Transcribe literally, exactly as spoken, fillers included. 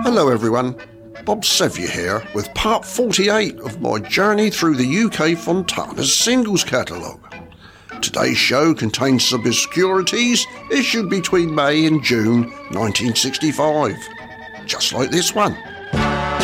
Hello everyone, Bob Sevier here with part forty-eight of my journey through the U K Fontana's singles catalogue. Today's show contains some obscurities issued between May and June nineteen sixty-five, just like this one.